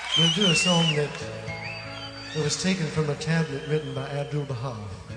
We'll do a song that was taken from a tablet written by Abdul Baha.